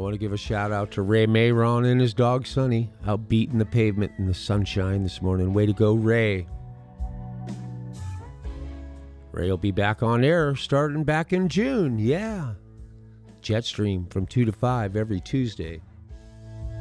want to give a shout out to Ray Mayron and his dog Sonny out beating the pavement in the sunshine this morning. Way to go, Ray. Ray will be back on air starting back in June. Yeah. Jetstream from 2 to 5 every Tuesday.